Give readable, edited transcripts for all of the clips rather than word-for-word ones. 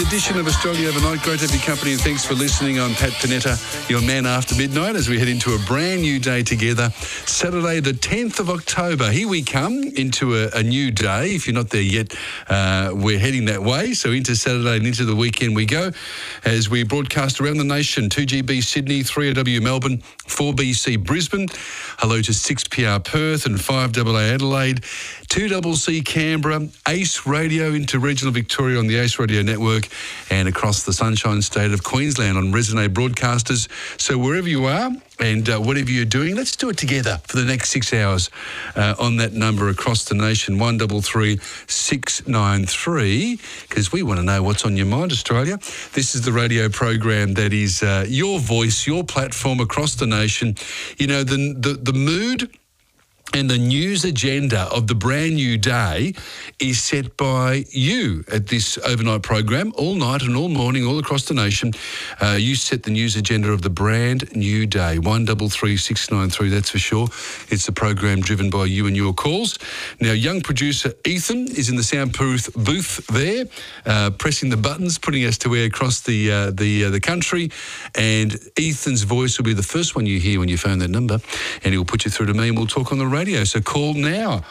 Edition of Australia Overnight. Great to have your company and thanks for listening. I'm Pat Panetta, your man after midnight, as we head into a brand new day together. Saturday the 10th of October. Here we come into a new day. If you're not there yet, we're heading that way. So into Saturday and into the weekend we go as we broadcast around the nation. 2GB Sydney, 3AW Melbourne, 4BC Brisbane. Hello to 6PR Perth and 5AA Adelaide. 2CC Canberra, Ace Radio into regional Victoria on the Ace Radio Network and across the Sunshine State of Queensland on Resonate Broadcasters. So wherever you are and whatever you're doing, let's do it together for the next 6 hours on that number across the nation, 133 693, because we want to know what's on your mind, Australia. This is the radio program that is your voice, your platform across the nation. You know, the mood and the news agenda of the brand new day is set by you at this overnight program, all night and all morning, all across the nation. You set the news agenda of the brand new day, 133 693, that's for sure. It's the program driven by you and your calls. Now, young producer Ethan is in the soundproof booth there, pressing the buttons, putting us to air across the country. And Ethan's voice will be the first one you hear when you phone that number, and he'll put you through to me and we'll talk on the radio. So call now,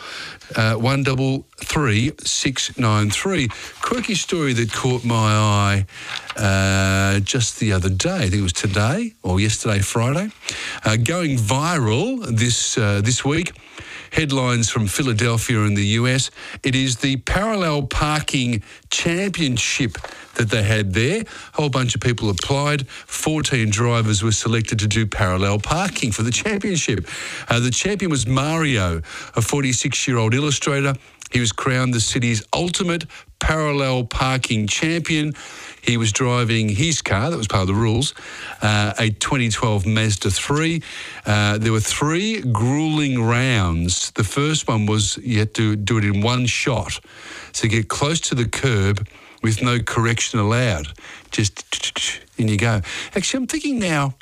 133 693. Quirky story that caught my eye just the other day. I think it was today or yesterday, Friday. Going viral this week. Headlines from Philadelphia in the US. It is the parallel parking championship that they had there. A whole bunch of people applied. 14 drivers were selected to do parallel parking for the championship. The champion was Mario, a 46-year-old illustrator. He was crowned the city's ultimate parallel parking champion. He was driving his car, that was part of the rules, a 2012 Mazda 3. There were 3 grueling rounds. The first one was you had to do it in one shot. So get close to the curb with no correction allowed. Just in you go. Actually, I'm thinking now,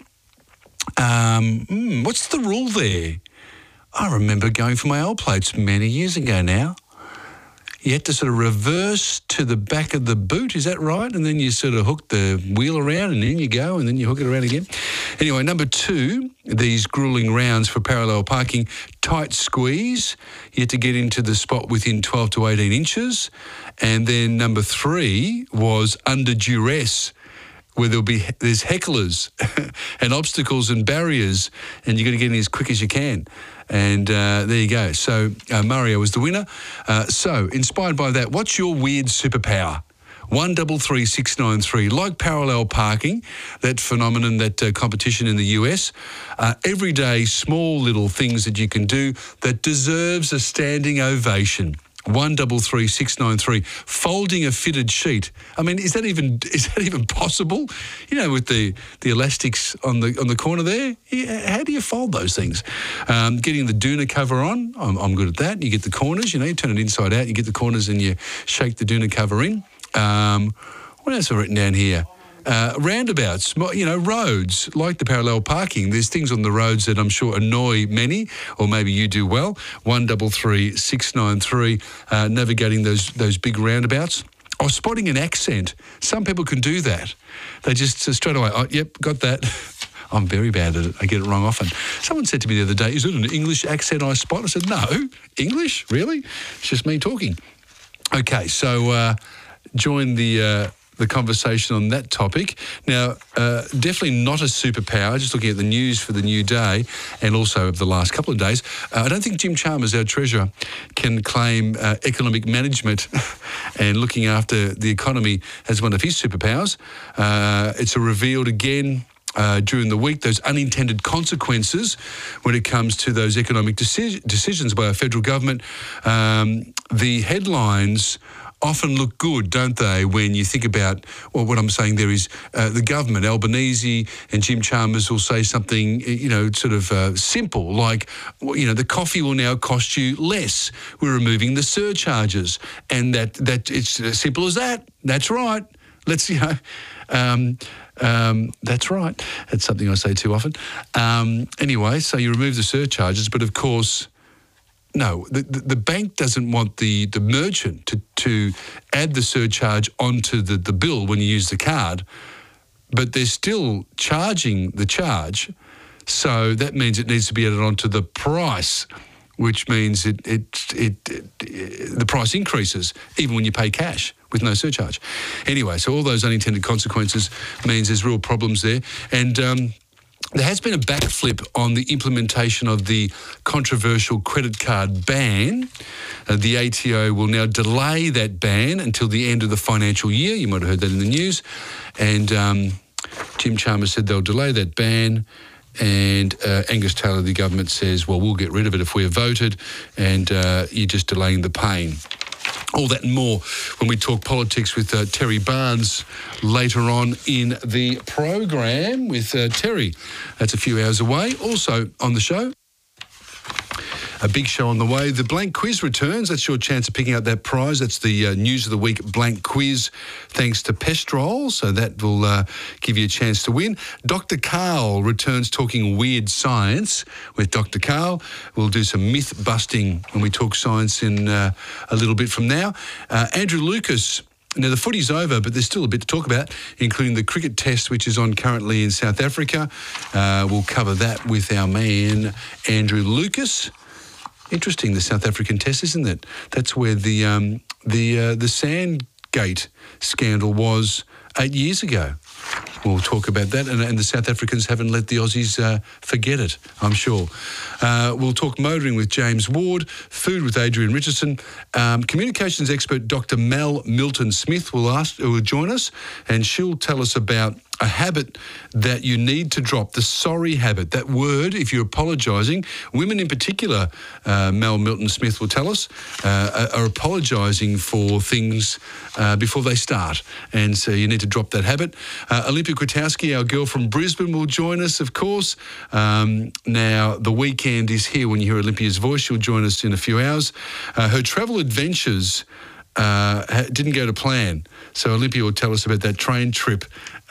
what's the rule there? I remember going for my old plates many years ago now. You had to sort of reverse to the back of the boot, is that right? And then you sort of hook the wheel around and in you go, and then you hook it around again. Anyway, number 2, these grueling rounds for parallel parking, tight squeeze. You had to get into the spot within 12 to 18 inches. And then number 3 was under duress, where there's hecklers and obstacles and barriers, and you've got to get in as quick as you can. And there you go. So Mario was the winner. So inspired by that, what's your weird superpower? 133 693. Like parallel parking, that phenomenon, that competition in the US, everyday small little things that you can do that deserves a standing ovation. 133 693. Folding a fitted sheet. I mean, is that even possible? You know, with the elastics on the corner there. How do you fold those things? Getting the doona cover on. I'm good at that. You get the corners. You know, you turn it inside out. You get the corners and you shake the doona cover in. What else have I written down here? Roundabouts, you know, roads, like the parallel parking. There's things on the roads that I'm sure annoy many, or maybe you do well. 133 693, navigating those big roundabouts. Or spotting an accent. Some people can do that. They just straight away, oh, yep, got that. I'm very bad at it. I get it wrong often. Someone said to me the other day, is it an English accent I spot? I said, no. English? Really? It's just me talking. Okay, so join the conversation on that topic. Now, definitely not a superpower, just looking at the news for the new day and also of the last couple of days. I don't think Jim Chalmers, our Treasurer, can claim economic management and looking after the economy as one of his superpowers. It's revealed again during the week, those unintended consequences when it comes to those economic decisions by our federal government. The headlines often look good, don't they, when you think about, well, what I'm saying there is the government, Albanese and Jim Chalmers will say something, you know, sort of simple, like, you know, the coffee will now cost you less. We're removing the surcharges. And that it's as simple as that. That's right. Let's, you know, that's right. That's something I say too often. Anyway, so you remove the surcharges, but of course, No, the bank doesn't want the merchant to add the surcharge onto the bill when you use the card, but they're still charging the charge. So that means it needs to be added onto the price, which means the price increases even when you pay cash with no surcharge. Anyway, so all those unintended consequences means there's real problems there. And there has been a backflip on the implementation of the controversial credit card ban. The ATO will now delay that ban until the end of the financial year. You might have heard that in the news. And Jim Chalmers said they'll delay that ban. And Angus Taylor, the government, says, well, we'll get rid of it if we're voted, and you're just delaying the pain. All that and more when we talk politics with Terry Barnes later on in the program with Terry. That's a few hours away. Also on the show, a big show on the way. The Blank Quiz returns. That's your chance of picking out that prize. That's the News of the Week Blank Quiz, thanks to Pestrol. So that will give you a chance to win. Dr. Karl returns talking weird science with Dr. Karl. We'll do some myth busting when we talk science in a little bit from now. Andrew Lucas. Now, the footy's over, but there's still a bit to talk about, including the cricket test, which is on currently in South Africa. We'll cover that with our man, Andrew Lucas. Interesting, the South African test, isn't it? That's where the Sandgate scandal was 8 years ago. We'll talk about that, and the South Africans haven't let the Aussies forget it, I'm sure. We'll talk motoring with James Ward, food with Adrian Richardson. Communications expert Dr. Mal Milton-Smith will join us, and she'll tell us about a habit that you need to drop, the sorry habit. That word, if you're apologising, women in particular, Mal Milton-Smith will tell us, are apologising for things before they start. And so you need to drop that habit. Olympia Kwiatkowski, our girl from Brisbane, will join us, of course. Now, the weekend is here. When you hear Olympia's voice, she'll join us in a few hours. Her travel adventures didn't go to plan. So Olympia will tell us about that train trip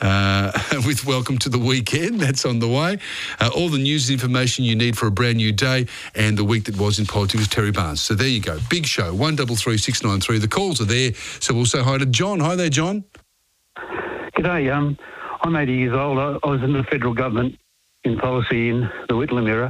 with Welcome to the Weekend. That's on the way. All the news and information you need for a brand new day and the week that was in politics with Terry Barnes. So there you go. Big show, 133 693. The calls are there. So we'll say hi to John. Hi there, John. G'day. I'm 80 years old. I was in the federal government in policy in the Whitlam era.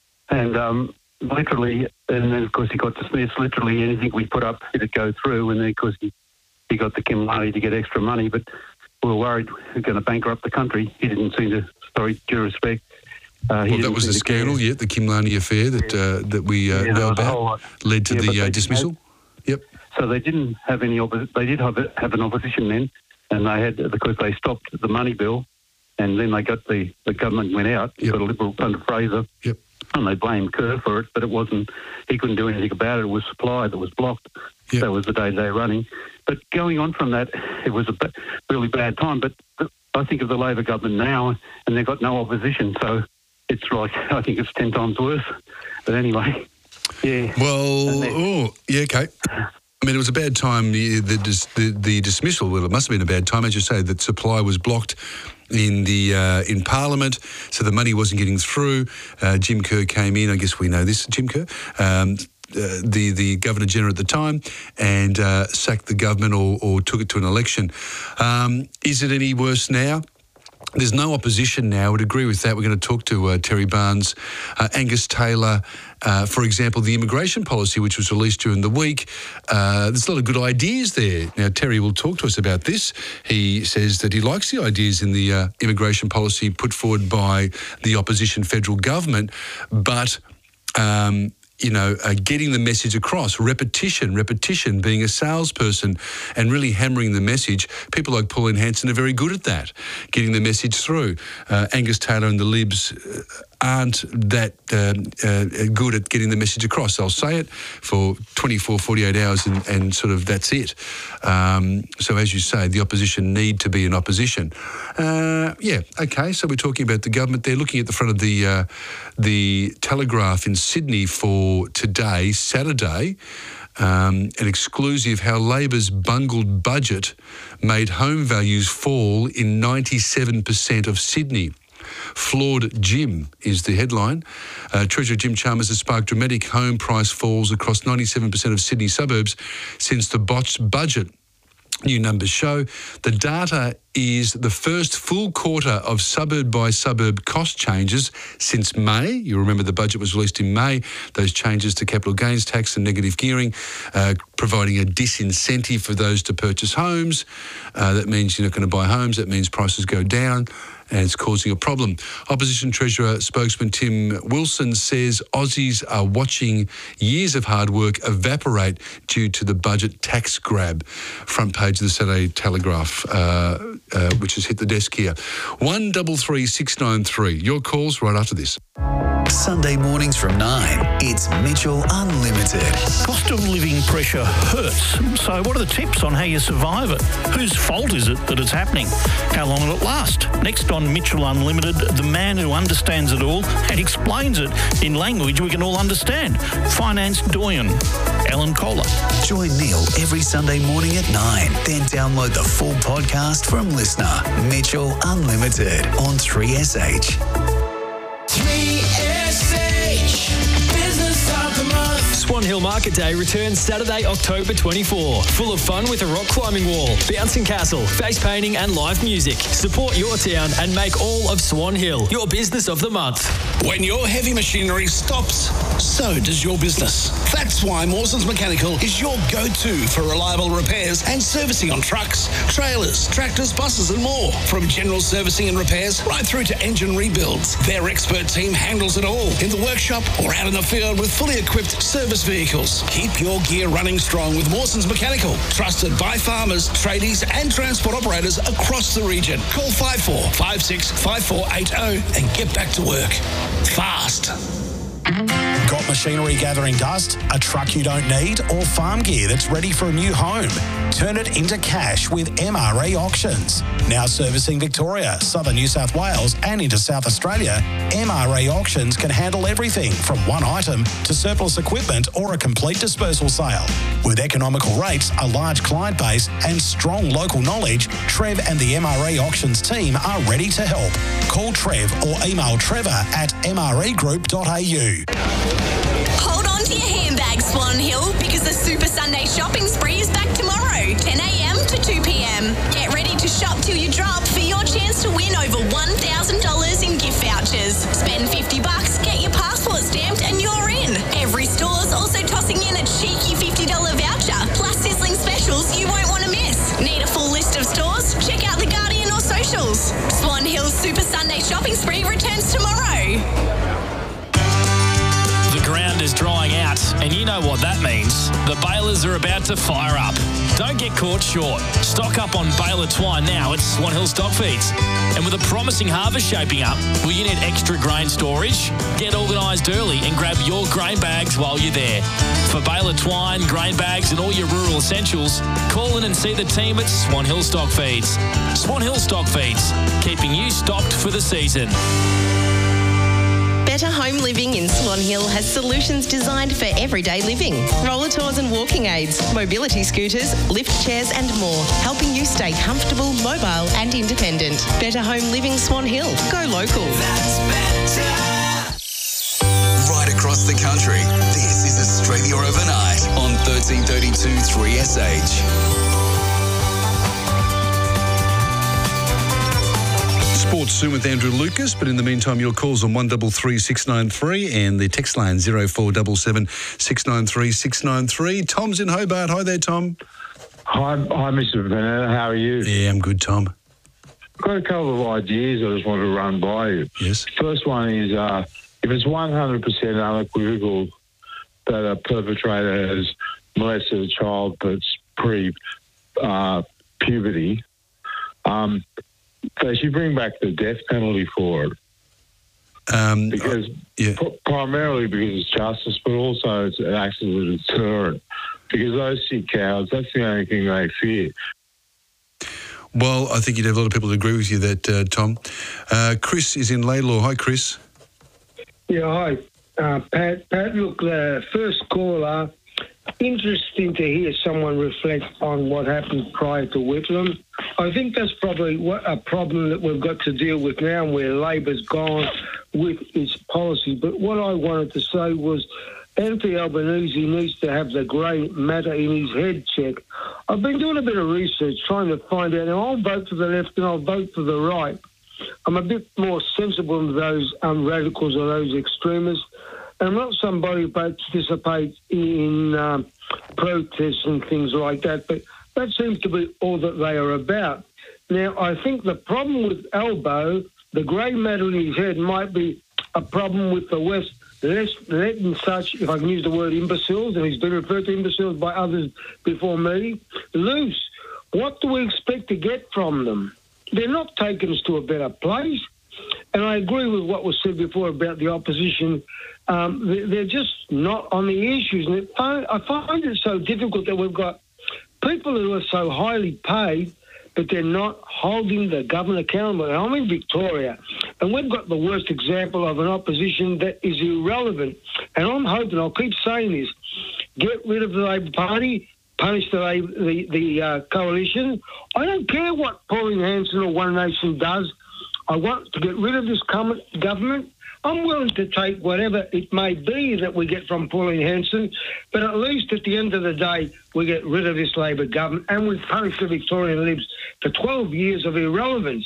And literally, and then of course he got dismissed, literally anything we put up, it'd go through. And then of course he got the Kimlani to get extra money. But we were worried we were going to bankrupt the country. He didn't seem to, sorry, due respect. Well, that was the scandal, the Kimlani affair that we know about, led to the dismissal. Yep. So they didn't have any they did have an opposition then, and they had, because they stopped the money bill, and then they got the government went out. Yep. Got a Liberal under Fraser. Yep. And they blamed Kerr for it, but it wasn't, he couldn't do anything about it. It was supply that was blocked. Yep. That was the day-to-day running. But going on from that, it was a really bad time. But I think of the Labor government now, and they've got no opposition. So it's like, I think it's 10 times worse. But anyway, yeah. Well, okay. I mean, it was a bad time, the dismissal. Well, it must have been a bad time, as you say, that supply was blocked in Parliament, so the money wasn't getting through. Jim Kerr came in. I guess we know this, Jim Kerr, the Governor-General at the time, and sacked the government or took it to an election. Is it any worse now? There's no opposition now. I would agree with that. We're going to talk to Terry Barnes, Angus Taylor. For example, the immigration policy, which was released during the week, there's a lot of good ideas there. Now, Terry will talk to us about this. He says that he likes the ideas in the immigration policy put forward by the opposition federal government, but getting the message across, repetition, being a salesperson and really hammering the message. People like Pauline Hanson are very good at that, getting the message through. Angus Taylor and the Libs aren't that good at getting the message across. They'll say it for 24, 48 hours and sort of that's it. So as you say, the opposition need to be an opposition. Okay, so we're talking about the government. They're looking at the front of the Telegraph in Sydney for today, Saturday, an exclusive how Labor's bungled budget made home values fall in 97% of Sydney. Flawed Jim is the headline. Treasurer Jim Chalmers has sparked dramatic home price falls across 97% of Sydney suburbs since the botched budget. New numbers show the data is the first full quarter of suburb-by-suburb cost changes since May. You remember the budget was released in May. Those changes to capital gains tax and negative gearing, providing a disincentive for those to purchase homes. That means you're not going to buy homes. That means prices go down, and it's causing a problem. Opposition Treasurer spokesman Tim Wilson says Aussies are watching years of hard work evaporate due to the budget tax grab. Front page of the Saturday Telegraph, which has hit the desk here. 133693. Your calls right after this. Sunday mornings from 9, it's Mitchell Unlimited. Cost of living pressure hurts. So what are the tips on how you survive it? Whose fault is it that it's happening? How long will it last? Next on Mitchell Unlimited, the man who understands it all and explains it in language we can all understand. Finance doyen, Alan Kohler. Join Neil every Sunday morning at 9. Then download the full podcast from Listener. Mitchell Unlimited on 3SH. 3SH, Business of the Month. Swan Hill Market Day returns Saturday, October 24. Full of fun with a rock climbing wall, bouncing castle, face painting and live music. Support your town and make all of Swan Hill your Business of the Month. When your heavy machinery stops, so does your business. That's why Mawson's Mechanical is your go-to for reliable repairs and servicing on trucks, trailers, tractors, buses and more. From general servicing and repairs right through to engine rebuilds, their expert team handles it all in the workshop or out in the field with fully equipped service vehicles. Keep your gear running strong with Mawson's Mechanical, trusted by farmers, tradies and transport operators across the region. Call 5456 5480 and get back to work. Fast. Got machinery gathering dust, a truck you don't need, or farm gear that's ready for a new home? Turn it into cash with MRA Auctions. Now servicing Victoria, Southern New South Wales and into South Australia, MRA Auctions can handle everything from one item to surplus equipment or a complete dispersal sale. With economical rates, a large client base and strong local knowledge, Trev and the MRA Auctions team are ready to help. Call Trev or email trevor@mragroup.au. Hold on to your handbags, Swan Hill, because the Super Sunday shopping spree is back tomorrow, 10 a.m. to 2 p.m. Get ready to shop till you drop for your chance to win over $1,000 in gift vouchers. Spend $50, get your passport stamped, and you're in. Every store's also tossing in a cheeky $50 voucher, plus sizzling specials you won't want to miss. Need a full list of stores? Check out The Guardian or socials. Swan Hill's Super Sunday shopping spree returns tomorrow. The ground is drying out, and you know what that means. The balers are about to fire up. Don't get caught short. Stock up on baler twine now at Swan Hill Stock Feeds. And with a promising harvest shaping up, will you need extra grain storage? Get organised early and grab your grain bags while you're there. For baler twine, grain bags and all your rural essentials, call in and see the team at Swan Hill Stock Feeds. Swan Hill Stock Feeds, keeping you stocked for the season. Better Home Living in Swan Hill has solutions designed for everyday living. Roller tours and walking aids, mobility scooters, lift chairs and more, helping you stay comfortable, mobile and independent. Better Home Living Swan Hill. Go local. That's better. Right across the country, this is Australia Overnight on 1332 3SH. Sports soon with Andrew Lucas, but in the meantime, your calls on 133693 and the text line 0477 693 693. Tom's in Hobart. Hi there, Tom. Hi, Mr. Bennett. How are you? Yeah, I'm good, Tom. I've got a couple of ideas I just want to run by you. Yes. First one is if it's 100% unequivocal that a perpetrator has molested a child that's pre-puberty, they should bring back the death penalty for it. Primarily because it's justice, but also it acts as a deterrent. Because those sick cowards, that's the only thing they fear. Well, I think you'd have a lot of people that agree with you that, Tom. Chris is in Laidlaw. Hi, Chris. Yeah, hi. Pat, look, the first caller, interesting to hear someone reflect on what happened prior to Whitlam. I think that's probably a problem that we've got to deal with now, where Labor's gone with its policy. But what I wanted to say was Anthony Albanese needs to have the grey matter in his head checked. I've been doing a bit of research trying to find out. Now, I'll vote for the left and I'll vote for the right. I'm a bit more sensible than those radicals or those extremists. And I'm not somebody who participates in protests and things like that, but that seems to be all that they are about. Now, I think the problem with Albo, the grey matter in his head, might be a problem with the West letting such, if I can use the word imbeciles, and he's been referred to imbeciles by others before me, loose. What do we expect to get from them? They're not taking us to a better place. And I agree with what was said before about the opposition. They're just not on the issues. And I find it so difficult that we've got people who are so highly paid, but they're not holding the government accountable. And I'm in Victoria, and we've got the worst example of an opposition that is irrelevant. And I'm hoping, I'll keep saying this, get rid of the Labor Party, punish the coalition. I don't care what Pauline Hanson or One Nation does. I want to get rid of this government. I'm willing to take whatever it may be that we get from Pauline Hanson, but at least at the end of the day, we get rid of this Labor government and we punish the Victorian Libs for 12 years of irrelevance.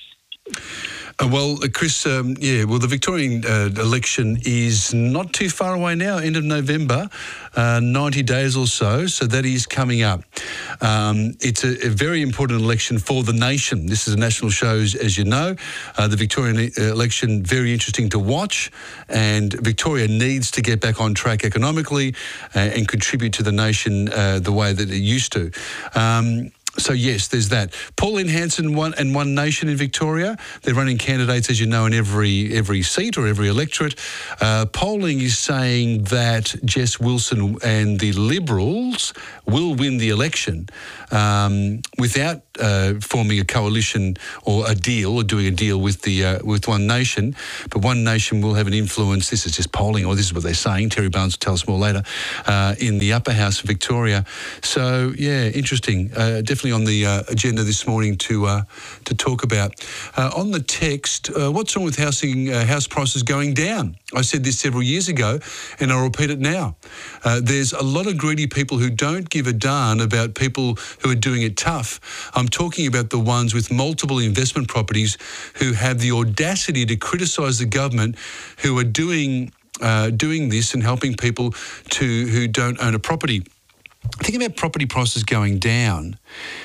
Chris, the Victorian election is not too far away now, end of November, 90 days or so that is coming up. It's a very important election for the nation. This is a national show, as you know. The Victorian election, very interesting to watch, and Victoria needs to get back on track economically and contribute to the nation the way that it used to. So, yes, there's that. Pauline Hanson and One Nation in Victoria. They're running candidates, as you know, in every seat or every electorate. Polling is saying that Jess Wilson and the Liberals will win the election without forming a coalition or a deal or doing a deal with One Nation. But One Nation will have an influence. This is just polling, or this is what they're saying. Terry Barnes will tell us more later, in the upper house of Victoria. So, yeah, interesting. Definitely on the agenda this morning to talk about. On the text, what's wrong with house prices going down? I said this several years ago, and I'll repeat it now. There's a lot of greedy people who don't give a darn about people who are doing it tough. I'm talking about the ones with multiple investment properties who have the audacity to criticise the government, who are doing this and helping people who don't own a property. Think about property prices going down.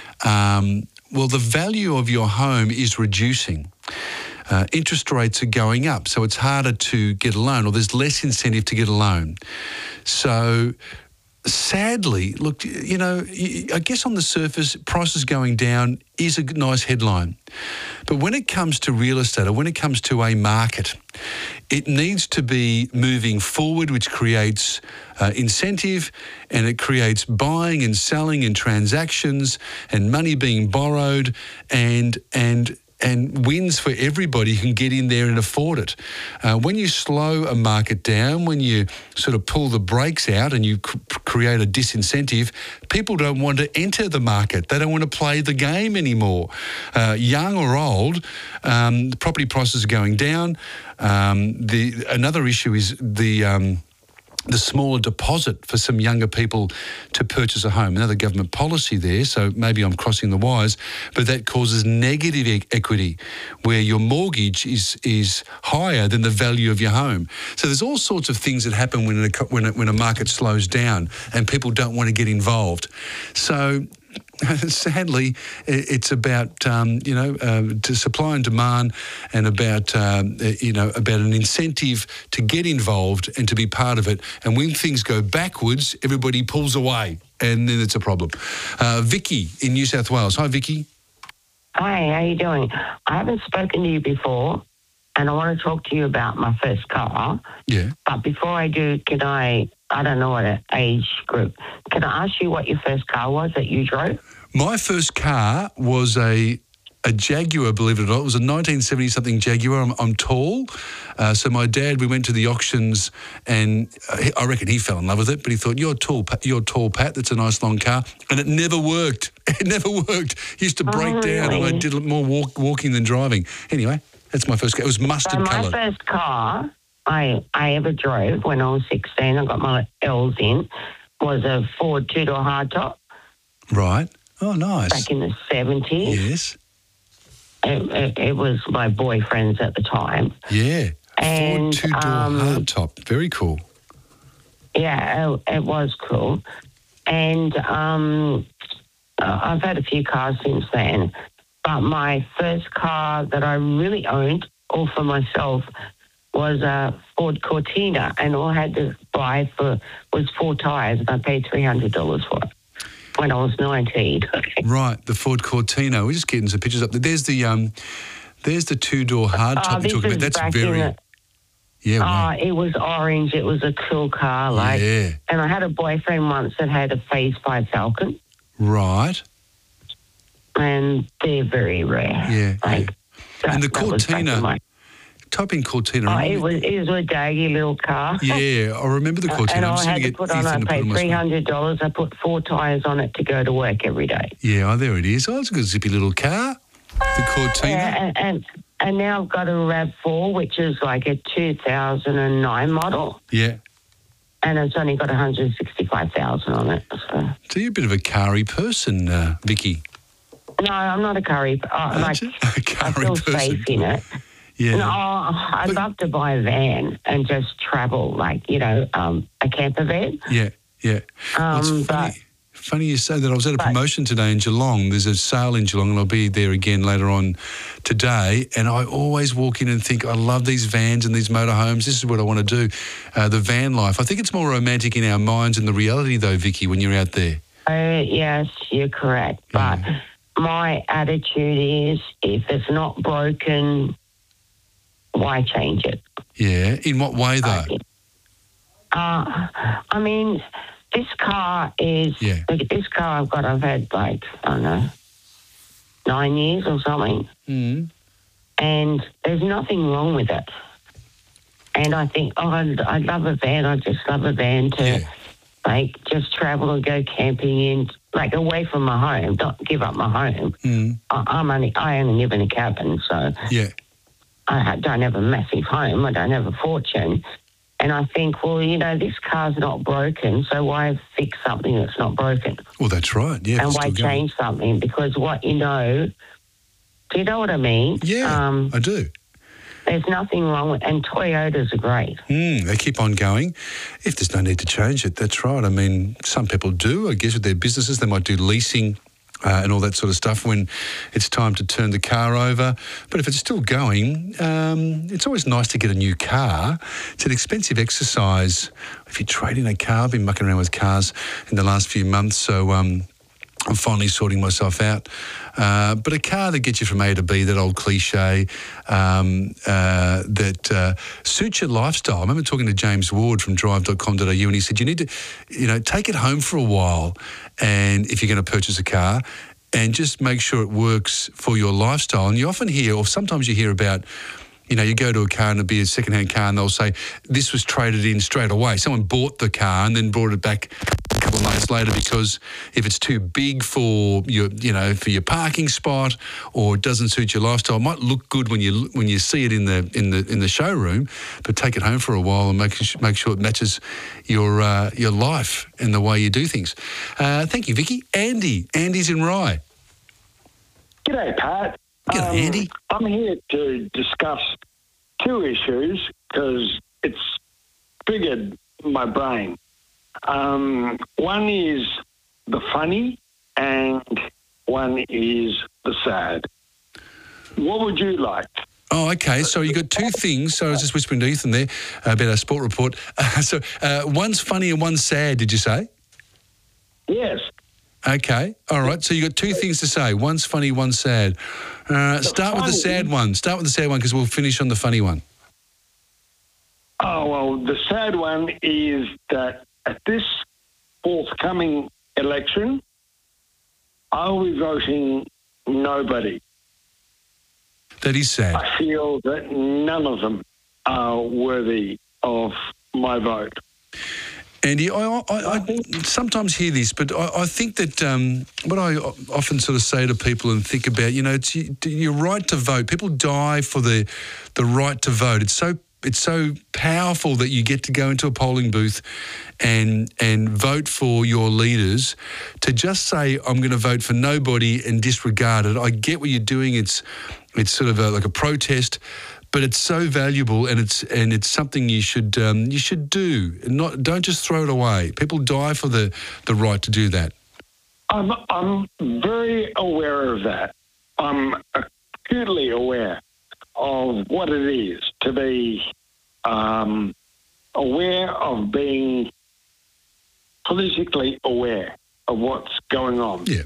The value of your home is reducing. Interest rates are going up, so it's harder to get a loan, or there's less incentive to get a loan. So, sadly, look, I guess on the surface, prices going down is a nice headline. But when it comes to real estate, or when it comes to a market, it needs to be moving forward, which creates incentive, and it creates buying and selling and transactions and money being borrowed and wins for everybody who can get in there and afford it. When you slow a market down, when you sort of pull the brakes out and you create a disincentive, people don't want to enter the market. They don't want to play the game anymore. Young or old, the property prices are going down. Another issue is the smaller deposit for some younger people to purchase a home. Another government policy there, so maybe I'm crossing the wires, but that causes negative equity, where your mortgage is higher than the value of your home. So there's all sorts of things that happen when a market slows down and people don't want to get involved. So sadly, it's about to supply and demand, and about an incentive to get involved and to be part of it. And when things go backwards, everybody pulls away, and then it's a problem. Vicky in New South Wales. Hi, Vicky. Hi, how you doing? I haven't spoken to you before, and I want to talk to you about my first car. Yeah. But before I do, can I don't know what age group. Can I ask you what your first car was that you drove? My first car was a a Jaguar, believe it or not. It was a 1970-something Jaguar. I'm tall. So my dad, we went to the auctions and I reckon he fell in love with it, but he thought, you're tall, Pat. That's a nice long car. And it never worked. It never worked. It used to break down and I did more walking than driving. Anyway, that's my first car. It was mustard coloured. My first car I ever drove when I was 16, I got my L's in, was a Ford two-door hardtop. Right. Oh, nice. Back in the 70s. Yes. It was my boyfriend's at the time. Yeah. And, Ford two-door hardtop. Very cool. Yeah, it was cool. And I've had a few cars since then. But my first car that I really owned, all for myself, was a Ford Cortina. And all I had to buy was 4 tyres. And I paid $300 for it when I was 19. Right, the Ford Cortina. We're just getting some pictures up there. There's the two-door hardtop you're talking about. That's very... It was orange. It was a cool car. And I had a boyfriend once that had a Phase 5 Falcon. Right. And they're very rare. Yeah. And the Cortina... Type in Cortina. It was a daggy little car. Yeah, I remember the Cortina. And I had to put on, I paid $300. I put 4 tyres on it to go to work every day. Yeah, there it is. Oh, it's a good zippy little car, the Cortina. Yeah, and now I've got a RAV4, which is like a 2009 model. Yeah. And it's only got 165,000 on it. So you're a bit of a car-y person, Vicky. No, I'm not a car-y. I feel safe in it. Yeah. No, I'd love to buy a van and just travel, a camper van. Yeah. It's funny you say that. I was at a promotion today in Geelong. There's a sale in Geelong and I'll be there again later on today. And I always walk in and think, I love these vans and these motorhomes. This is what I want to do, the van life. I think it's more romantic in our minds than the reality, though, Vicky, when you're out there. Yes, you're correct. But my attitude is if it's not broken... why change it? Yeah. In what way, though? I mean, this car is... Yeah. This car I've had, 9 years or something. Mm. And there's nothing wrong with it. And I think, I'd love a van. I just love a van to, just travel and go camping in, away from my home. Don't give up my home. Mm. I only live in a cabin, so... Yeah. I don't have a massive home. I don't have a fortune. And I think, this car's not broken, so why fix something that's not broken? Well, that's right, yeah. And why change something? Because do you know what I mean? Yeah, I do. There's nothing wrong with and Toyotas are great. They keep on going. If there's no need to change it, that's right. I mean, some people do, I guess, with their businesses. They might do leasing and all that sort of stuff when it's time to turn the car over. But if it's still going, it's always nice to get a new car. It's an expensive exercise. If you trade in a car, I've been mucking around with cars in the last few months, so I'm finally sorting myself out. But a car that gets you from A to B, that old cliche, that suits your lifestyle. I remember talking to James Ward from drive.com.au and he said, you need to, take it home for a while and if you're going to purchase a car and just make sure it works for your lifestyle. And you often hear, or sometimes you hear about, you go to a car and it'll be a second-hand car and they'll say, this was traded in straight away. Someone bought the car and then brought it back a couple of months later because if it's too big for your, for your parking spot or it doesn't suit your lifestyle, it might look good when you see it in the showroom, but take it home for a while and make sure it matches your life and the way you do things. Thank you, Vicky. Andy's in Rye. G'day, Pat. G'day, Andy. I'm here to discuss 2 issues because it's triggered my brain. One is the funny and one is the sad. What would you like? Oh, okay. So you got 2 things. So I was just whispering to Ethan there about our sport report. So one's funny and one's sad, did you say? Yes. Okay. All right. So you got 2 things to say. One's funny, one's sad. Start with the sad one. Start with the sad one because we'll finish on the funny one. Oh, well, the sad one is that at this forthcoming election, I'll be voting nobody. That is sad. I feel that none of them are worthy of my vote. Andy, I sometimes hear this, but I think that what I often sort of say to people and think about, it's your right to vote. People die for the right to vote. It's so powerful that you get to go into a polling booth and vote for your leaders. To just say, I'm going to vote for nobody and disregard it, I get what you're doing. It's sort of like a protest, but it's so valuable, and it's something you should do. Don't just throw it away. People die for the right to do that. I'm very aware of that. I'm acutely aware of what it is to be aware of being politically aware of what's going on. Yeah.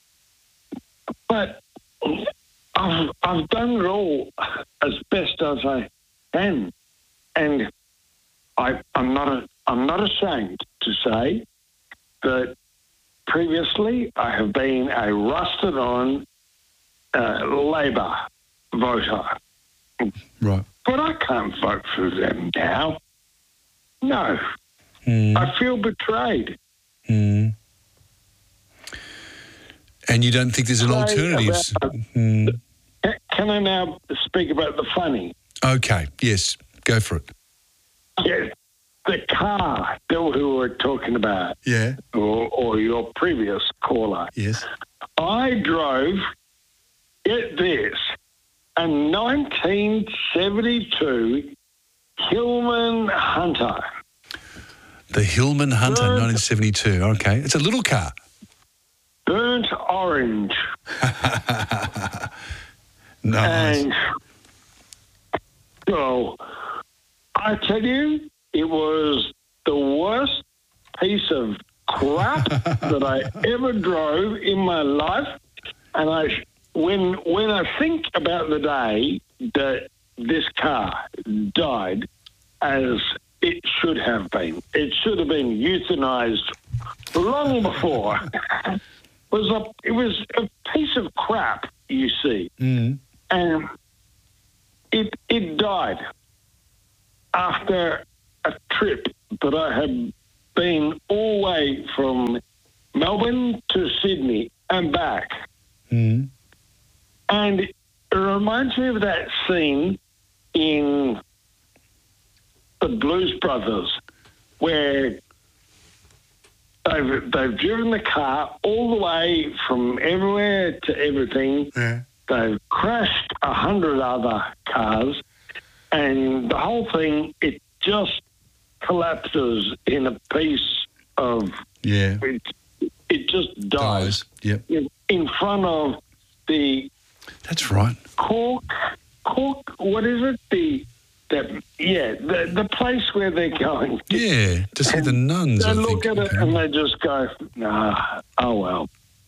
But I've done it all as best as I can, and I'm not ashamed to say that previously I have been a rusted-on Labor voter. Right. But I can't vote for them now. No. I feel betrayed. Mm. And you don't think there's an alternative? Can I now speak about the funny? Okay, yes, go for it. Yes, the car that we were talking about. Yeah. Or your previous caller. Yes. I drove, get this, a 1972 Hillman Hunter. The Hillman Hunter, 1972. Okay, it's a little car. Burnt orange. Nice. And, well, I tell you, it was the worst piece of crap that I ever drove in my life. And when I think about the day that this car died, as it should have been, it should have been euthanized long before. It was a piece of crap, you see. Mm. And it died after a trip that I had been all the way from Melbourne to Sydney and back. Mm. And it reminds me of that scene in The Blues Brothers where they've driven the car all the way from everywhere to everything. Yeah. They've crashed 100 other cars, and the whole thing, it just collapses in a piece of... Yeah. It just dies. Yep. In front of the... That's right. Cork, what is it? The place where they're going. Yeah, to see the nuns, They I look think. at it and they just go, nah, oh well.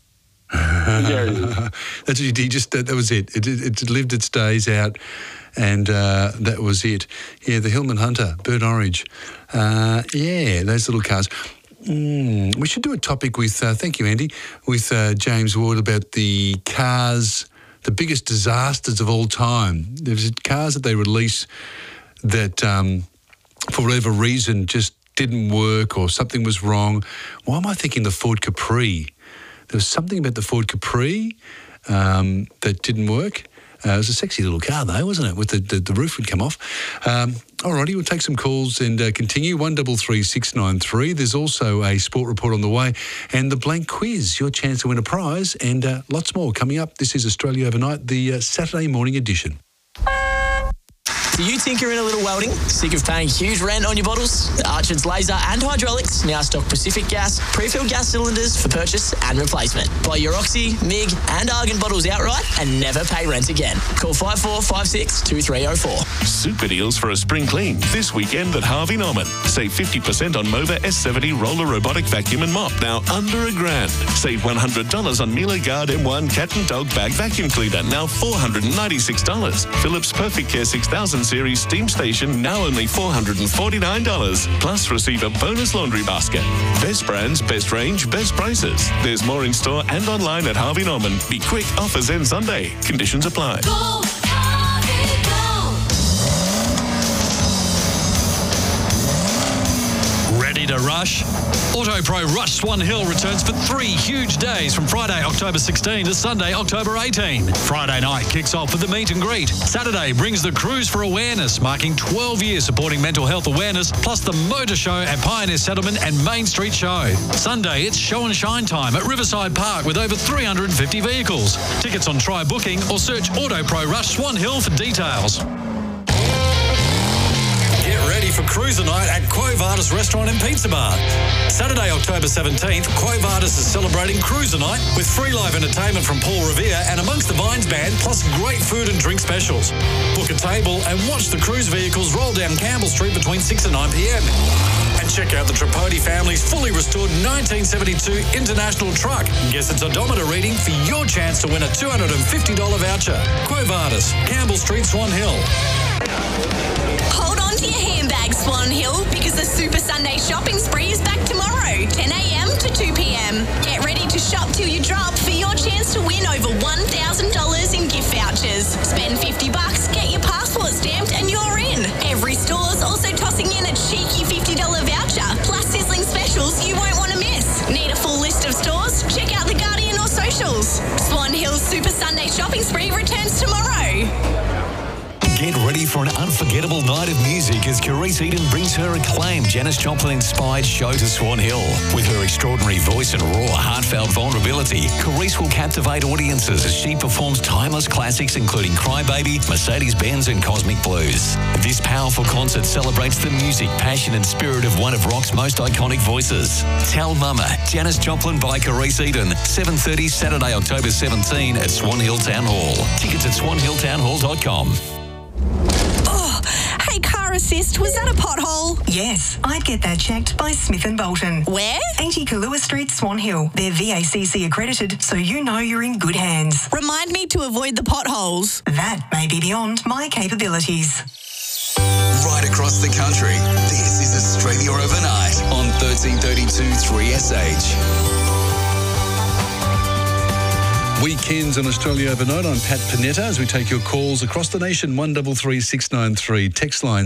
Yeah. That's what you did. That was it. It lived its days out, and that was it. Yeah, the Hillman Hunter, burnt orange. Yeah, those little cars. We should do a topic with, thank you, Andy, with James Ward about the cars, the biggest disasters of all time. There's cars that they release that, for whatever reason, just didn't work or something was wrong. Why am I thinking the Ford Capri? There was something about the Ford Capri that didn't work. It was a sexy little car, though, wasn't it? With the roof would come off. All righty, we'll take some calls and continue. 133693. There's also a sport report on the way, and the blank quiz, your chance to win a prize, and lots more coming up. This is Australia Overnight, the Saturday morning edition. Do you tinker in a little welding? Sick of paying huge rent on your bottles? Archer's Laser and Hydraulics now stock Pacific Gas pre-filled gas cylinders for purchase and replacement. Buy your Oxy, MIG and Argon bottles outright and never pay rent again. Call 5456 2304. Super deals for a spring clean this weekend at Harvey Norman. Save 50% on Mova S70 roller robotic vacuum and mop, now under $1,000. Save $100 on Miele Guard M1 cat and dog bag vacuum cleaner, now $496. Philips Perfect Care 6000 series steam station, now only $449. Plus receive a bonus laundry basket. Best brands, best range, best prices. There's more in store and online at Harvey Norman. Be quick, offers end Sunday. Conditions apply. Go Harvey. Ready to rush? AutoPro Rush Swan Hill returns for 3 huge days from Friday, October 16 to Sunday, October 18. Friday night kicks off with the meet and greet. Saturday brings the Cruise for Awareness, marking 12 years supporting mental health awareness, plus the Motor Show at Pioneer Settlement and Main Street Show. Sunday, it's show and shine time at Riverside Park with over 350 vehicles. Tickets on Try Booking or search AutoPro Rush Swan Hill for details. Get ready for Cruiser Night at Quo Vadis Restaurant and Pizza Bar. Saturday, October 17th, Quo Vadis is celebrating Cruiser Night with free live entertainment from Paul Revere and Amongst the Vines Band, plus great food and drink specials. Book a table and watch the cruise vehicles roll down Campbell Street between 6 and 9 p.m. And check out the Tripodi family's fully restored 1972 International truck. Guess its odometer reading for your chance to win a $250 voucher. Quo Vadis, Campbell Street, Swan Hill. Hold on to your handbags, Swan Hill, because the Super Sunday shopping spree is back tomorrow, 10 a.m. to 2 p.m. Get ready to shop till you drop for your chance to win over $1,000 in gift vouchers. Spend $50, get your passport stamped, and you're in. Every store's also tossing in a cheeky $50 voucher, plus sizzling specials you won't want to miss. Need a full list of stores? Check out The Guardian or socials. Swan Hill's Super Sunday shopping spree returns tomorrow. Get ready for an unforgettable night of music as Carice Eden brings her acclaimed Janis Joplin-inspired show to Swan Hill. With her extraordinary voice and raw, heartfelt vulnerability, Carice will captivate audiences as she performs timeless classics including Cry Baby, Mercedes-Benz and Cosmic Blues. This powerful concert celebrates the music, passion and spirit of one of rock's most iconic voices. Tell Mama, Janis Joplin by Carice Eden, 7:30 Saturday, October 17 at Swan Hill Town Hall. Tickets at swanhilltownhall.com. Hey, Car Assist, was that a pothole? Yes, I'd get that checked by Smith & Bolton. Where? 80 Kahlua Street, Swan Hill. They're VACC accredited, so you know you're in good hands. Remind me to avoid the potholes. That may be beyond my capabilities. Right across the country, this is Australia Overnight on 1332 3SH. Weekends on Australia Overnight. I'm Pat Panetta as we take your calls across the nation. 133693. Text line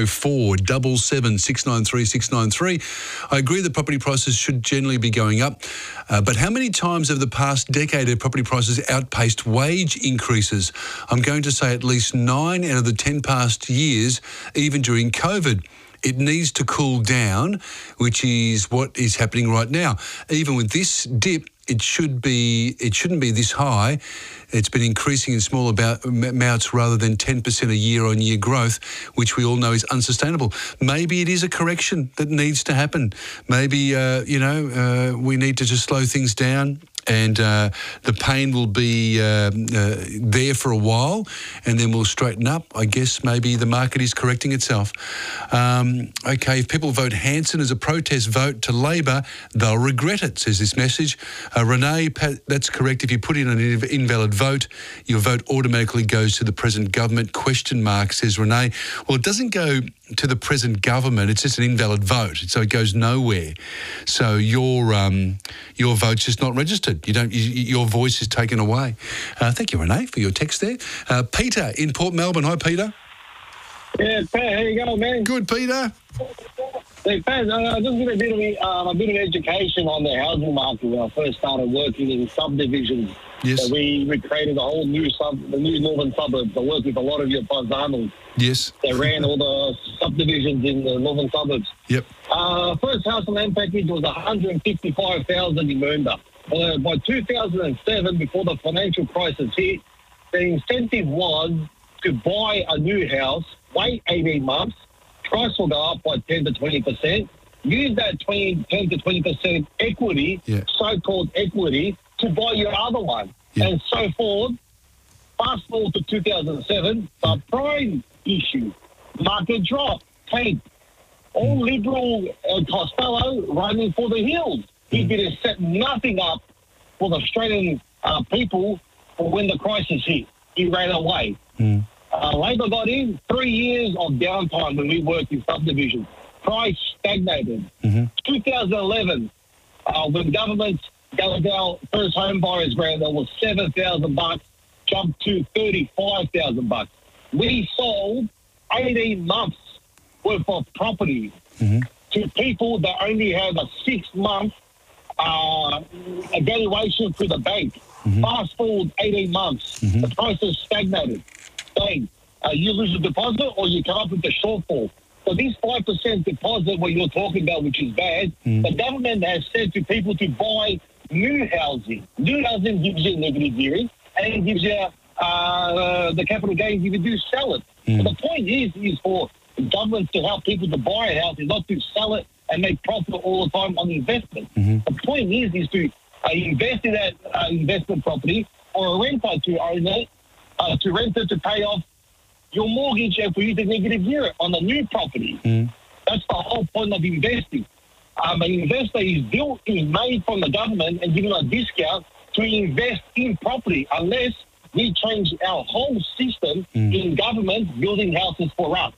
0477 693 693. I agree that property prices should generally be going up, but how many times over the past decade have property prices outpaced wage increases? I'm going to say at least 9 out of the 10 past years, even during COVID. It needs to cool down, which is what is happening right now. Even with this dip, it shouldn't be this high. It's been increasing in small amounts rather than 10% a year-on-year growth, which we all know is unsustainable. Maybe it is a correction that needs to happen. Maybe, we need to just slow things down, and the pain will be there for a while, and then we'll straighten up. I guess maybe the market is correcting itself. Okay, if people vote Hanson as a protest vote to Labor, they'll regret it, says this message. Renee, that's correct. If you put in an invalid vote, your vote automatically goes to the present government, ? Says Renee. Well, it doesn't go to the present government. It's just an invalid vote, so it goes nowhere. So your vote's just not registered. Your voice is taken away. Thank you, Renee, for your text there. Peter in Port Melbourne. Hi, Peter. Yeah, Pat, how you going, man? Good, Peter. Hey, Pat, I just did a bit of education on the housing market when I first started working in subdivisions. Yes. So we created a whole the new northern suburbs. I worked with a lot of your paisanos. Yes. They ran all the subdivisions in the northern suburbs. Yep. First house and land package was $155,000 in Mernda. By 2007, before the financial crisis hit, the incentive was to buy a new house, wait 18 months, price will go up by 10 to 20%, use that 10 to 20% equity, so-called equity, to buy your other one, and so forth. Fast forward to 2007, the prime issue, market drop, tanked. All Liberal Costello running for the hills. He didn't set nothing up for the Australian people for when the crisis hit. He ran away. Labor got in, 3 years of downtime when we worked in subdivisions. Price stagnated. 2011, when government gave our first home buyers grant, that was $7,000, jumped to $35,000. We sold 18 months worth of property to to people that only have a 6-month evaluation through the bank. Fast forward 18 months, the price is stagnated. Bang, you lose a deposit or you come up with a shortfall. So this 5% deposit, what you're talking about, which is bad, the government has said to people to buy new housing. New housing gives you negative gearing and it gives you the capital gains if you do sell it. But the point is for governments to help people to buy a house, is not to sell it and make profit all the time on investment. The point is to invest in that investment property or a renter to own it, to rent it to pay off your mortgage and for you to negative gear it on a new property. That's the whole point of investing. An investor is made from the government and given a discount to invest in property unless we change our whole system in government building houses for us.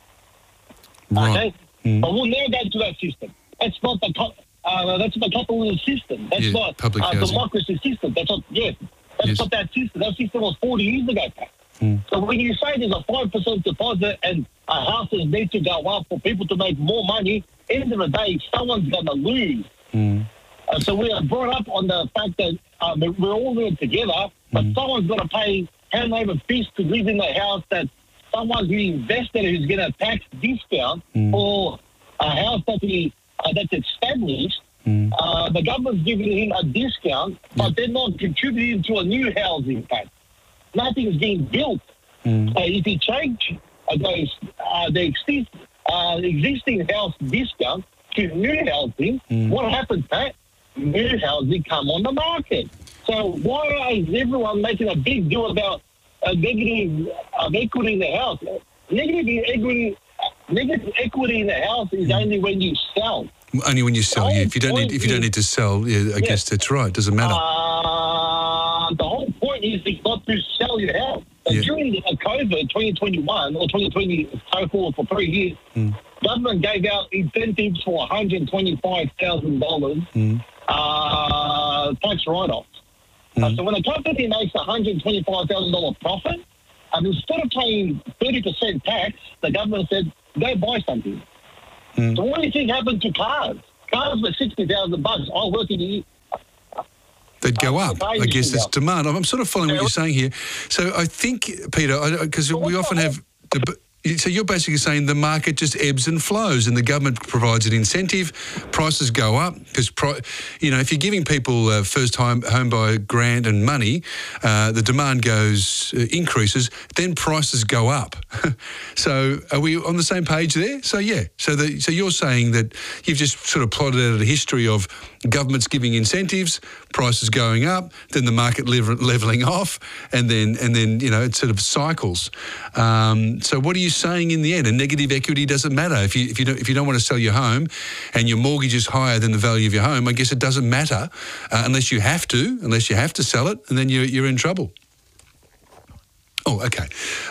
Right. Okay? But we'll never go to that system. That's not the capitalist system. That's not public a housing. democracy system. That's not that system. That system was 40 years ago. So when you say there's a 5% deposit and houses need to go up for people to make more money, end of the day, someone's going to lose. So we are brought up on the fact that we're all in it together, but someone's got to pay hand over fist to live in the house that someone who invested who's getting a tax discount for a house that's established. The government's giving him a discount, but they're not contributing to a new housing tax. Nothing's being built. If you change the existing house discount to new housing, what happens, Pat? New housing come on the market. So why is everyone making a big deal about negative equity in the house? Negative equity in the house is only when you sell. Only when you sell, If you don't need to sell, I guess that's right. Doesn't matter. The whole point is not to sell your house. During COVID 2021 or 2020, so forth for 3 years, government gave out incentives for $125,000 tax write-offs. So when a company makes $125,000 profit, instead of paying 30% tax, the government said, go buy something. So what do you think happened to cars? Cars were $60,000. I work in the They'd go up. I guess it's demand. I'm sort of following what you're saying here. So I think, Peter, because we often have... So you're basically saying the market just ebbs and flows and the government provides an incentive, prices go up because, if you're giving people first-time home buyer grant and money, the demand increases, then prices go up. So are we on the same page there? So, yeah. So you're saying that you've just sort of plotted out a history of governments giving incentives, prices going up, then the market levelling off, and then it sort of cycles. So what are you saying in the end? A negative equity doesn't matter if you don't want to sell your home, and your mortgage is higher than the value of your home. I guess it doesn't matter unless you have to sell it, and then you're in trouble. Oh, okay.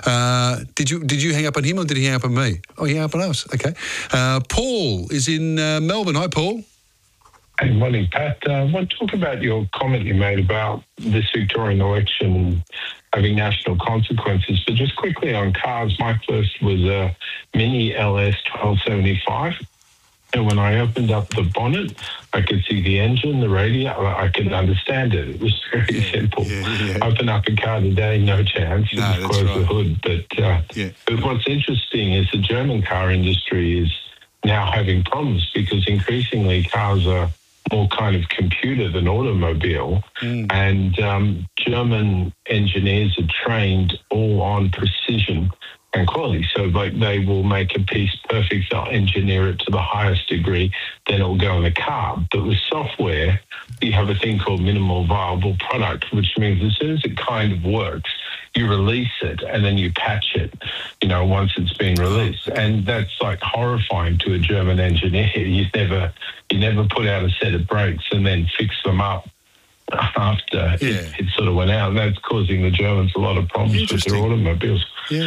Did you hang up on him or did he hang up on me? Oh, he hung up on us. Okay. Paul is in Melbourne. Hi, Paul. Hey, morning, Pat. I want to talk about your comment you made about this Victorian election having national consequences. But just quickly on cars, my first was a Mini LS 1275. And when I opened up the bonnet, I could see the engine, the radiator. I could understand it. It was very simple. Open up a car today, no chance. Just close the hood. But what's interesting is the German car industry is now having problems because increasingly cars are more kind of computer than automobile. And German engineers are trained all on precision and quality. So they will make a piece perfect, they'll engineer it to the highest degree, then it will go in the car. But with software, you have a thing called minimal viable product, which means as soon as it kind of works, you release it and then you patch it, once it's been released. And that's like horrifying to a German engineer. You never put out a set of brakes and then fix them up after it sort of went out. And that's causing the Germans a lot of problems with their automobiles.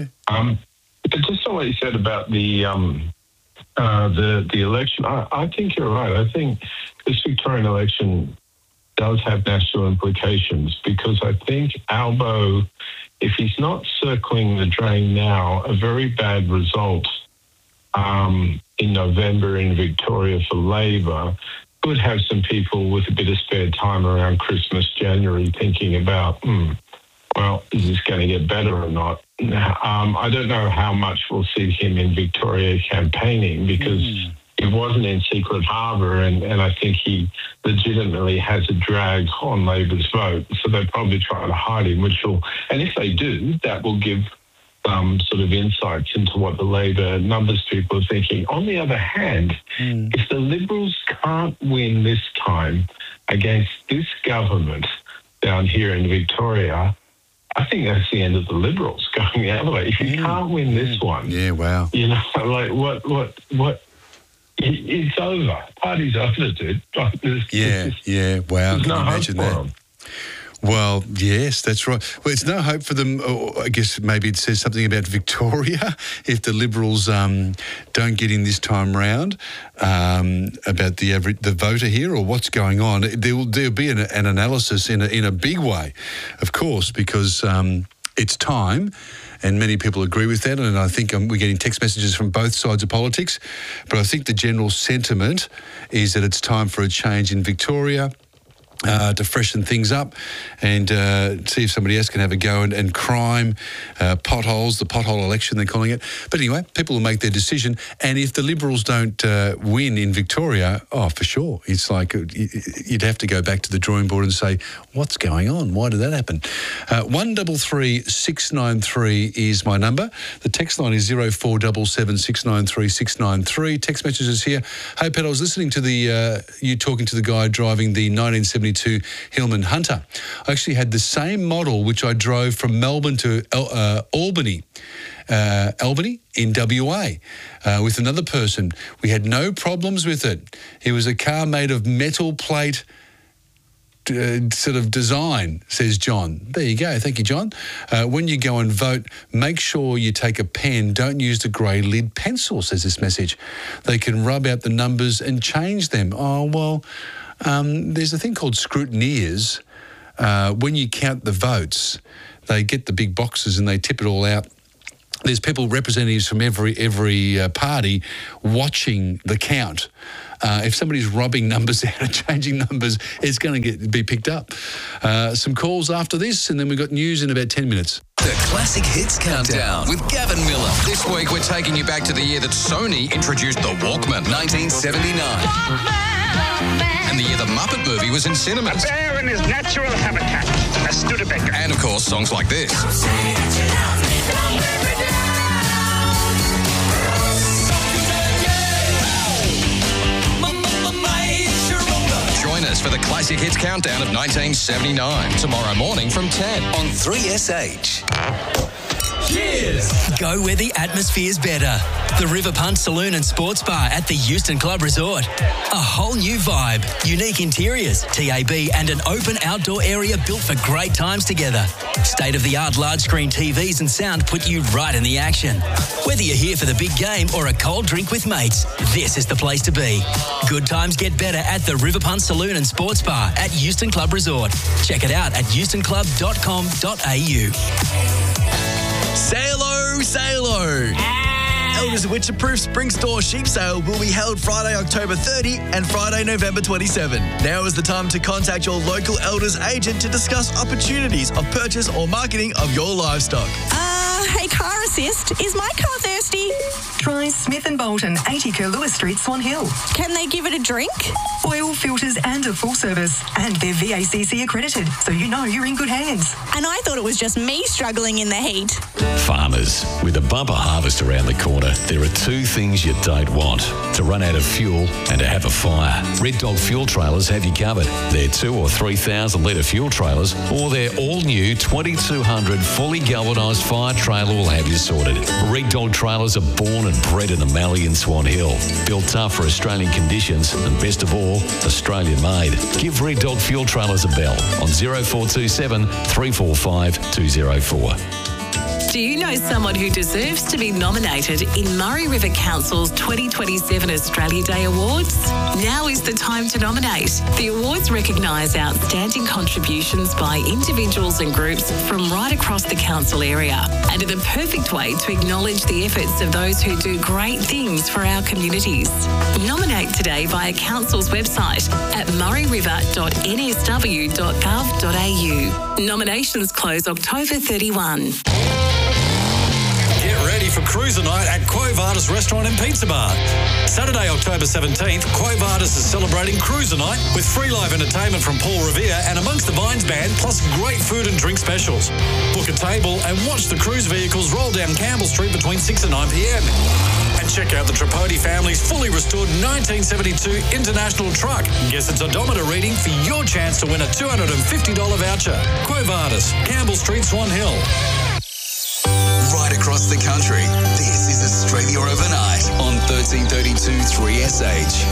But just on what you said about the election, I think you're right. I think this Victorian election does have national implications because I think Albo, if he's not circling the drain now, a very bad result in November in Victoria for Labor could have some people with a bit of spare time around Christmas, January, thinking about, well, is this going to get better or not? I don't know how much we'll see him in Victoria campaigning because he wasn't in Secret Harbour and I think he legitimately has a drag on Labor's vote. So they'll probably try to hide him, and if they do, that will give sort of insights into what the Labor numbers people are thinking. On the other hand, if the Liberals can't win this time against this government down here in Victoria, I think that's the end of the Liberals going the other way. If you can't win this one, wow. You know, like what? It's over. Party's over, dude. Wow. There's Can you no imagine hope for that? them. Well, yes, that's right. Well, it's no hope for them. Or I guess maybe it says something about Victoria if the Liberals don't get in this time round about the voter here or what's going on. There'll be an analysis in a big way, of course, because it's time. And many people agree with that. And I think we're getting text messages from both sides of politics. But I think the general sentiment is that it's time for a change in Victoria. To freshen things up and see if somebody else can have a go and crime, potholes, the pothole election they're calling it. But anyway, people will make their decision. And if the Liberals don't win in Victoria, for sure, it's like you'd have to go back to the drawing board and say, what's going on? Why did that happen? 133 693 is my number. The text line is 0477 693 693. Text messages here. Hey, Pat, I was listening to you talking to the guy driving the 1972 Hillman Hunter. I actually had the same model which I drove from Melbourne to Albany in WA with another person. We had no problems with it. It was a car made of metal plate sort of design, says John. There you go. Thank you, John. When you go and vote, make sure you take a pen. Don't use the grey lid pencil, says this message. They can rub out the numbers and change them. Oh, well... there's a thing called scrutineers. When you count the votes, they get the big boxes and they tip it all out. There's representatives from every party watching the count. If somebody's rubbing numbers out and changing numbers, it's going to be picked up. Some calls after this, and then we've got news in about 10 minutes. The Classic Hits Countdown with Gavin Miller. This week we're taking you back to the year that Sony introduced the Walkman, 1979. And the year the Muppet movie was in cinemas. A bear in his natural habitat, a Studebaker. And of course, songs like this. Join us for the Classic Hits Countdown of 1979. Tomorrow morning from 10 on 3SH. Cheers! Go where the atmosphere's better. The River Punt Saloon and Sports Bar at the Euston Club Resort. A whole new vibe, unique interiors, TAB and an open outdoor area built for great times together. State-of-the-art large screen TVs and sound put you right in the action. Whether you're here for the big game or a cold drink with mates, this is the place to be. Good times get better at the River Punt Saloon and Sports Bar at Euston Club Resort. Check it out at eustonclub.com.au. Salo, Salo. Elders Witcher-proof Spring Store Sheep Sale will be held Friday, October 30 and Friday, November 27. Now is the time to contact your local Elders agent to discuss opportunities of purchase or marketing of your livestock. Hey, Car Assist, is my car thirsty? Try Smith & Bolton, 80 Curlewis Street, Swan Hill. Can they give it a drink? Oil, filters and a full service. And they're VACC accredited, so you know you're in good hands. And I thought it was just me struggling in the heat. Farmers, with a bumper harvest around the corner, there are two things you don't want: to run out of fuel and to have a fire. Red Dog Fuel Trailers have you covered. Their 2,000 or 3,000 litre fuel trailers or their all-new 2,200 fully galvanised fire trailer will have you sorted. Red Dog Trailers are born and bred in the Mallee and Swan Hill. Built tough for Australian conditions and, best of all, Australian made. Give Red Dog Fuel Trailers a bell on 0427 345 204. Do you know someone who deserves to be nominated in Murray River Council's 2027 Australia Day Awards? Now is the time to nominate. The awards recognise outstanding contributions by individuals and groups from right across the council area and are the perfect way to acknowledge the efforts of those who do great things for our communities. Nominate today via Council's website at murrayriver.nsw.gov.au. Nominations close October 31. Get ready for Cruiser Night at Quo Vadis Restaurant and Pizza Bar. Saturday, October 17th, Quo Vadis is celebrating Cruiser Night with free live entertainment from Paul Revere and Amongst the Vines Band, plus great food and drink specials. Book a table and watch the cruise vehicles roll down Campbell Street between 6 and 9 p.m. And check out the Tripodi family's fully restored 1972 International truck. Guess its odometer reading for your chance to win a $250 voucher. Quo Vadis, Campbell Street, Swan Hill. Right across the country, this is Australia Overnight on 1332 3SH.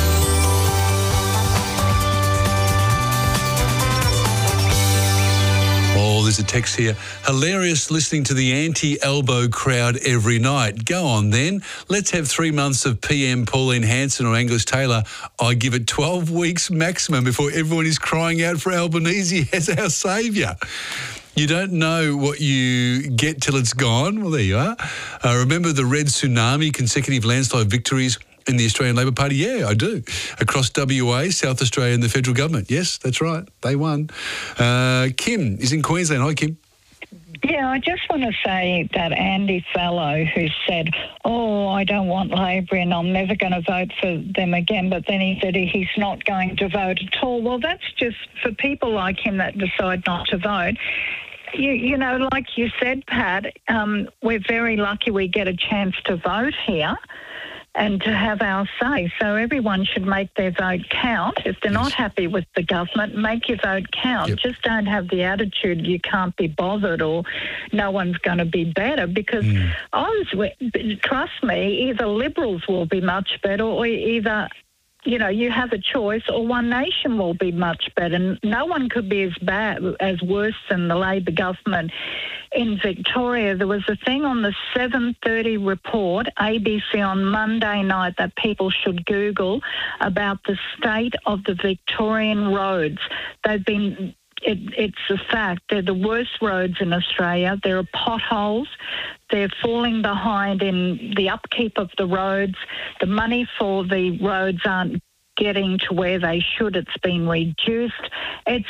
Oh, there's a text here. Hilarious listening to the anti-elbow crowd every night. Go on then. Let's have 3 months of PM Pauline Hanson or Angus Taylor. I give it 12 weeks maximum before everyone is crying out for Albanese as our saviour. You don't know what you get till it's gone. Well, there you are. Remember the red tsunami consecutive landslide victories in the Australian Labor Party? Yeah, I do. Across WA, South Australia and the federal government. Yes, that's right. They won. Kim is in Queensland. Hi, Kim. Yeah, I just want to say that Andy Fallow, who said, I don't want Labor and I'm never going to vote for them again, but then he said he's not going to vote at all. Well, that's just for people like him that decide not to vote. You know, like you said, Pat, we're very lucky we get a chance to vote here and to have our say. So everyone should make their vote count. If they're not happy with the government, make your vote count. Yep. Just don't have the attitude you can't be bothered or no one's going to be better, because trust me, either Liberals will be much better or either, you know, you have a choice, or One Nation will be much better. No one could be as worse than the Labor government in Victoria. There was a thing on the 7:30 report, ABC on Monday night, that people should Google about the state of the Victorian roads. They've been... It's a fact. They're the worst roads in Australia. There are potholes. They're falling behind in the upkeep of the roads. The money for the roads aren't getting to where they should. It's been reduced. It's